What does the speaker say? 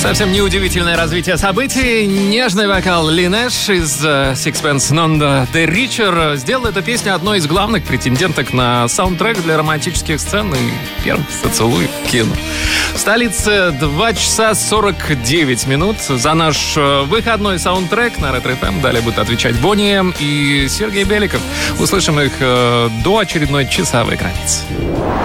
Совсем неудивительное развитие событий. Нежный вокал Лин Эш из Sixpence None the Richer сделал эту песню одной из главных претенденток на саундтрек для романтических сцен и первых поцелуев в кино. В столице 2 часа 49 минут. За наш выходной саундтрек на Ретро ФМ далее будут отвечать Бонни М и Сергей Беликов. Услышим их до очередной часовой границы.